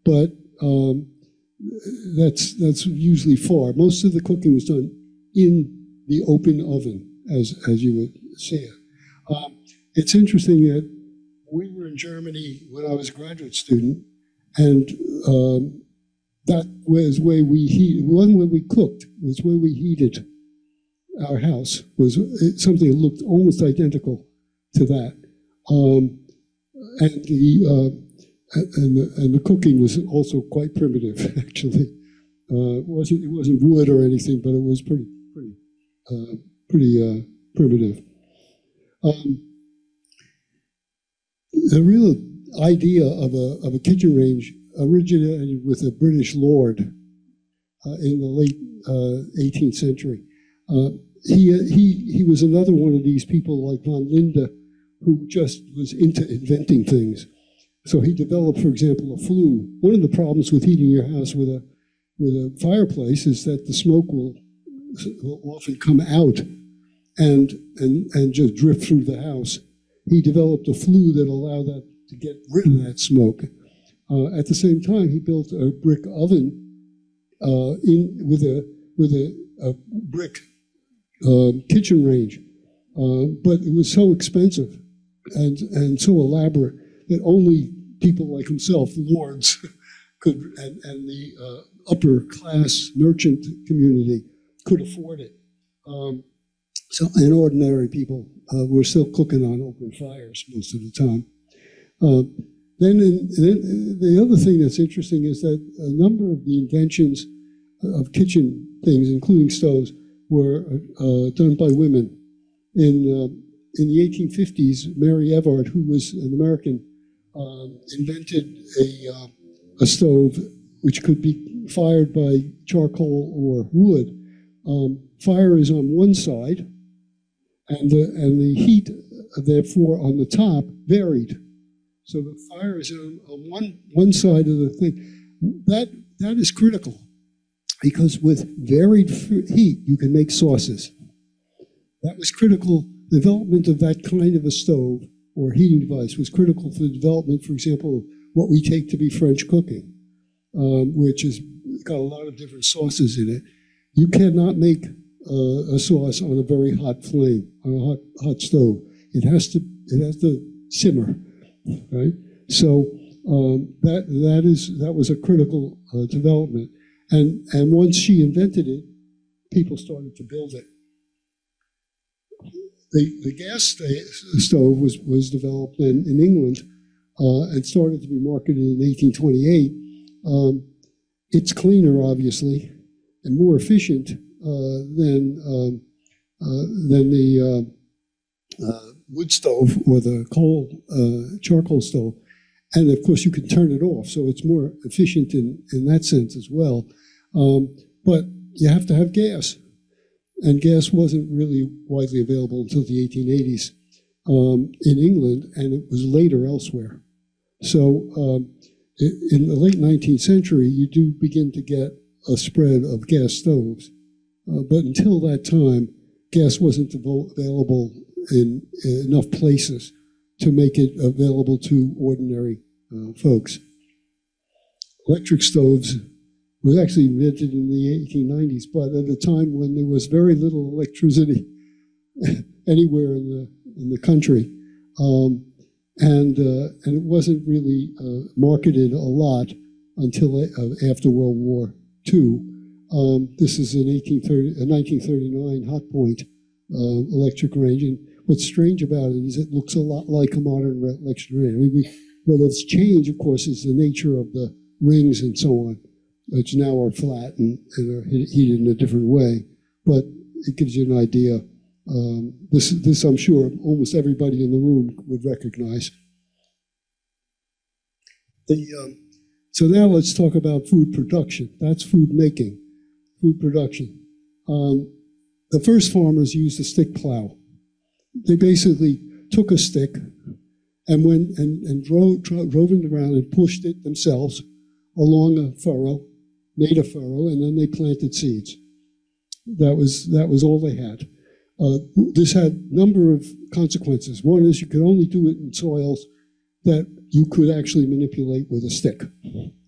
but that's usually far. Most of the cooking was done in the open oven, as you would see it. It's interesting that we were in Germany when I was a graduate student, and that was where we heated. One where we cooked was where we heated our house. Was something that looked almost identical to that, and the cooking was also quite primitive. Actually, it wasn't wood or anything, but it was pretty primitive. The real idea of a kitchen range originated with a British lord in the late 18th century. He was another one of these people like von Linde who just was into inventing things. So he developed, for example, a flue. One of the problems with heating your house with a fireplace is that the smoke will often come out and just drift through the house. He developed a flue that allowed that to get rid of that smoke. At the same time, he built a brick oven with a brick kitchen range, but it was so expensive and so elaborate that only people like himself, lords, could and the upper class merchant community could afford it. And ordinary people were still cooking on open fires most of the time. Then the other thing that's interesting is that a number of the inventions of kitchen things, including stoves, were done by women. In the 1850s, Mary Evart, who was an American, invented a stove which could be fired by charcoal or wood. Fire is on one side, and the heat, therefore, on the top varied. So the fire is on one side of the thing. That is critical, because with varied heat, you can make sauces. That was critical. The development of that kind of a stove or heating device was critical for the development, for example, of what we take to be French cooking, which has got a lot of different sauces in it. You cannot make a sauce on a very hot flame, on a hot stove. It has to simmer, right? So that was a critical development. And once she invented it, people started to build it. The gas stove was developed in England and started to be marketed in 1828. It's cleaner, obviously, and more efficient than the wood stove or the charcoal stove. And of course, you can turn it off, so it's more efficient in that sense as well. But you have to have gas. And gas wasn't really widely available until the 1880s in England, and it was later elsewhere. So in the late 19th century, you do begin to get a spread of gas stoves. But until that time, gas wasn't available in enough places to make it available to ordinary folks. Electric stoves was actually invented in the 1890s, but at a time when there was very little electricity anywhere in the country, and it wasn't really marketed a lot until after World War II. This is a 1939 Hot Point electric range, and what's strange about it is it looks a lot like a modern electric range. What has changed, of course, is the nature of the rings and so on, which now are flat and are heated in a different way. But it gives you an idea. This I'm sure almost everybody in the room would recognize. So now let's talk about food production. That's food making, food production. The first farmers used a stick plow. They basically took a stick and went and drove it around and pushed it themselves along a furrow, made a furrow, and then they planted seeds. That was all they had. This had a number of consequences. One is you could only do it in soils that you could actually manipulate with a stick.